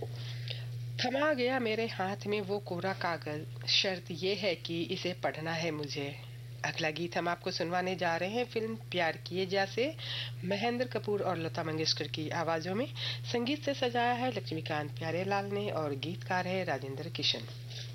थमा गया मेरे हाथ में वो कोरा कागज, शर्त ये है कि इसे पढ़ना है मुझे। अगला गीत हम आपको सुनवाने जा रहे हैं फिल्म प्यार किए जा से, महेंद्र कपूर और लता मंगेशकर की आवाजों में। संगीत से सजाया है लक्ष्मीकांत प्यारेलाल ने और गीतकार है राजेंद्र किशन।